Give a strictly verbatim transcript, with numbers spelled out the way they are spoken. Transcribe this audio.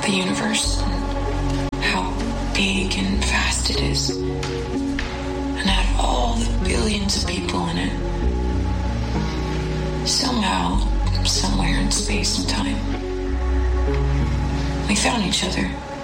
the universe, and how big and vast it is, and had all the billions of people in it. Somehow, somewhere in space and time, we found each other.